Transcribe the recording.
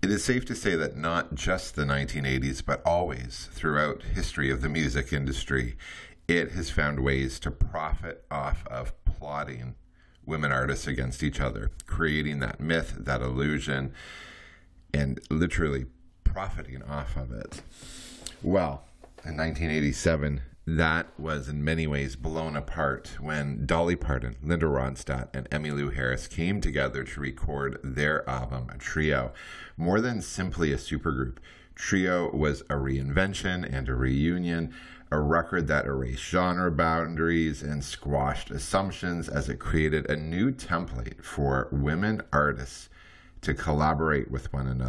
It is safe to say that not just the 1980s, but always throughout history of the music industry, it has found ways to profit off of plotting women artists against each other, creating that myth, that illusion, and literally profiting off of it. Well, in 1987, that was in many ways blown apart when Dolly Parton, Linda Ronstadt, and Emmylou Harris came together to record their album, Trio. More than simply a supergroup, Trio was a reinvention and a reunion, a record that erased genre boundaries and squashed assumptions as it created a new template for women artists to collaborate with one another.